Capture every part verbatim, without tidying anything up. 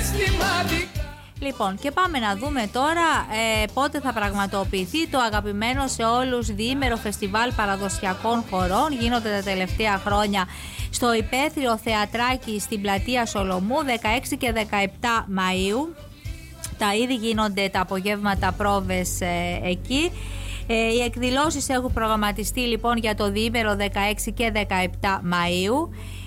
Λοιπόν, και πάμε να δούμε τώρα ε, πότε θα πραγματοποιηθεί το αγαπημένο σε όλους διήμερο φεστιβάλ παραδοσιακών χορών. Γίνονται τα τελευταία χρόνια στο υπαίθριο θεατράκι στην πλατεία Σολομού, δεκαέξι και δεκαεπτά Μαΐου. Τα ήδη γίνονται τα απογεύματα πρόβες ε, εκεί. Ε, οι εκδηλώσεις έχουν προγραμματιστεί λοιπόν για το διήμερο δεκαέξι και δεκαεπτά Μαΐου.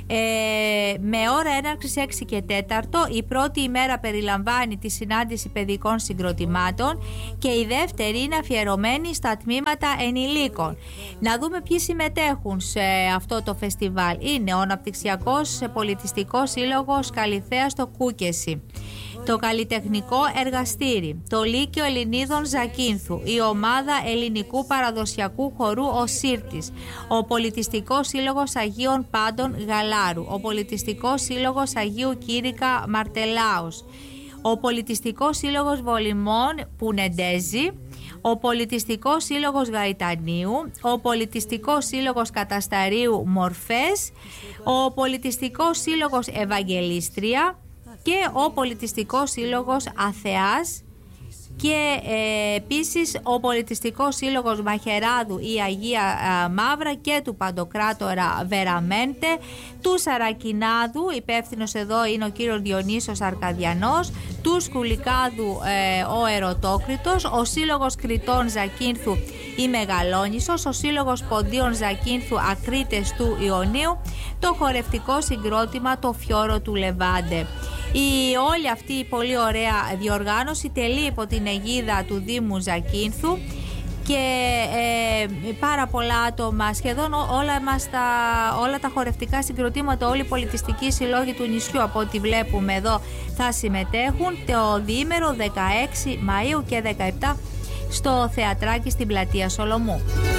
Ε, με ώρα έναρξης έξι και τέταρτο. Η πρώτη ημέρα περιλαμβάνει τη συνάντηση παιδικών συγκροτημάτων και η δεύτερη είναι αφιερωμένη στα τμήματα ενηλίκων. Να δούμε ποιοι συμμετέχουν σε αυτό το φεστιβάλ. Είναι ο Αναπτυξιακός Πολιτιστικός Σύλλογος Καλιθέα στο Κούκεση, το Καλλιτεχνικό Εργαστήρι, το Λύκειο Ελληνίδων Ζακίνθου, η Ομάδα Ελληνικού Παραδοσιακού Χορού Ο Σύρτης, ο Πολιτιστικός Σύλλογος Αγίων Πάντων Γαλάρου, ο Πολιτιστικός Σύλλογος Αγίου Κύρικα Μαρτελάους, ο Πολιτιστικός Σύλλογος Βολιμών Πουνεντέζη, ο Πολιτιστικός Σύλλογος Γαϊτανίου, ο Πολιτιστικός Σύλλογος Κατασταρίου Μορφές, ο Πολιτιστικός Σύλλογος Ευαγγελίστρια και ο Πολιτιστικός Σύλλογος Αθεάς και ε, επίσης ο Πολιτιστικός Σύλλογος Μαχαιράδου η Αγία α, Μαύρα και του Παντοκράτορα Βεραμέντε, του Σαρακινάδου, υπεύθυνος εδώ είναι ο κύριος Διονύσος Αρκαδιανός, του Σκουλικάδου ε, ο Ερωτόκριτος, ο Σύλλογος Κριτών Ζακίνθου η Μεγαλόνισσος, ο Σύλλογος Ποντίων Ζακίνθου Ακρίτες του Ιωνίου, το χορευτικό συγκρότημα το Φιόρο του Λεβάντε. Η όλη αυτή η πολύ ωραία διοργάνωση τελεί υπό την αιγίδα του Δήμου Ζακίνθου και ε, πάρα πολλά άτομα, σχεδόν όλα, μας τα, όλα τα χορευτικά συγκροτήματα, όλοι οι πολιτιστικοί συλλόγοι του νησιού από ό,τι βλέπουμε εδώ θα συμμετέχουν το διήμερο δεκαέξι Μαΐου και δεκαεπτά στο θεατράκι στην πλατεία Σολομού.